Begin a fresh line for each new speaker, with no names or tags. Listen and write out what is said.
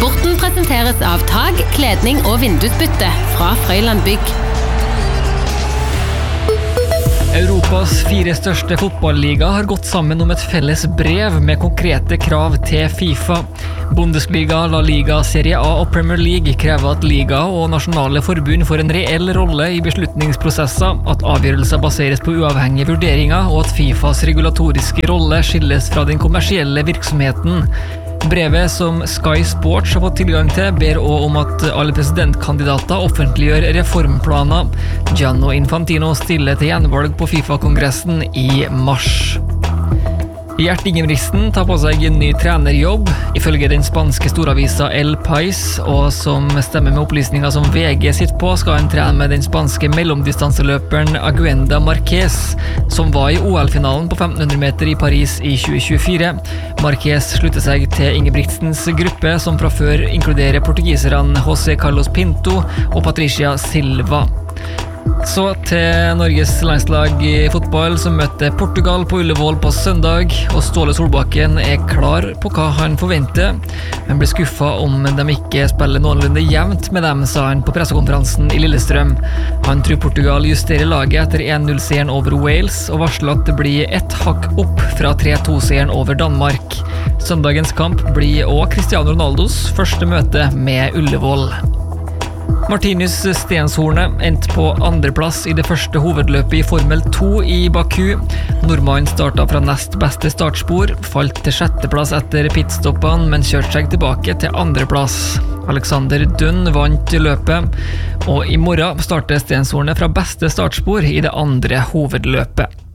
Sporten presenteres av tag, kledning og vindusbytte fra Frøyland Bygg.
Europas 4 største fotballliga har gått sammen om et felles brev med konkrete krav til FIFA. Bundesliga, La Liga, Serie A og Premier League krever at liga og nasjonale forbund får en reell rolle i beslutningsprosesser, at avgjørelser baseres på uavhengige vurderinger og at FIFAs regulatoriske rolle skilles fra den kommersielle virksomheten. Brevet som Sky Sports har fått tilgang til ber også om at alle presidentkandidater offentliggjør reformplaner. Gianni Infantino stiller til gjenvalg på FIFA-kongressen i mars. Gjert Ingebrigtsen tar på seg en ny trenerjobb, ifølge den spanske storavisa El País, og som stemmer med opplysninger som VG sitter på, skal han trene med den spanske mellomdistanseløperen Aguenda Marquez, som var i OL-finalen på 1500 meter i Paris i 2024. Marquez slutter seg til Ingebrigtsens gruppe, som fra før inkluderer portugiserne José Carlos Pinto og Patricia Silva. Så til Norges landslag i fotball, som møter Portugal på Ullevål på søndag, og Ståle Solbakken er klar på hva han forventer. Han blir skuffet om de ikke spiller noenlunde jevnt med dem, sa han på pressekonferansen i Lillestrøm. Han tror Portugal justerer laget etter 1-0-seieren over Wales, og varsler at det blir ett hakk opp fra 3-2-seieren over Danmark. Søndagens kamp blir også Cristiano Ronaldos første møte med Ullevål. Martinus Stenshorne endte på andreplass i det første hovedløpet i Formel 2 i Baku. Nordmannen startet fra nest beste startspor, falt til sjetteplass etter pitstoppene, men kjørte seg tilbake til andreplass. Alexander Dunn vant løpet, og i morgen starter Stenshorne fra beste startspor i det andre hovedløpet.